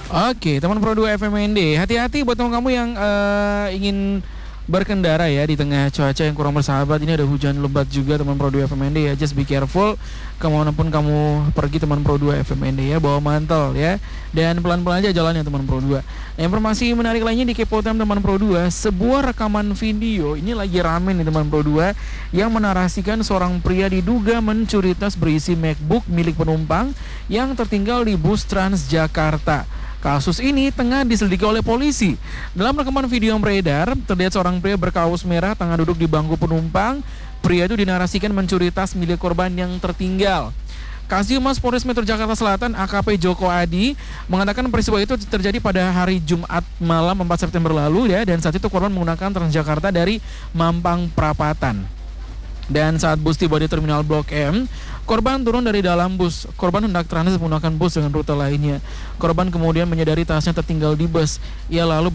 Oke, teman Pro 2 FMND, hati-hati buat teman kamu yang ingin berkendara ya di tengah cuaca yang kurang bersahabat. Ini ada hujan lebat juga teman Pro 2 FMND ya. Just be careful kemanapun kamu pergi teman Pro 2 FMND ya. Bawa mantel ya. Dan pelan-pelan aja jalannya teman Pro 2. Nah, informasi menarik lainnya di Kepo Time teman Pro 2. Sebuah rekaman video, ini lagi rame nih teman Pro 2, yang menarasikan seorang pria diduga mencuri tas berisi MacBook milik penumpang yang tertinggal di bus Transjakarta. Kasus ini tengah diselidiki oleh polisi. Dalam rekaman video yang beredar, terlihat seorang pria berkaos merah tengah duduk di bangku penumpang. Pria itu dinarasikan mencuri tas milik korban yang tertinggal. Kasih-Humas Polres Metro Jakarta Selatan AKP Joko Adi mengatakan peristiwa itu terjadi pada hari Jumat malam 4 September lalu ya, dan saat itu korban menggunakan Transjakarta dari Mampang Perapatan. Dan saat bus tiba di Terminal Blok M, korban turun dari dalam bus. Korban hendak transit menggunakan bus dengan rute lainnya. Korban kemudian menyadari tasnya tertinggal di bus. Ia lalu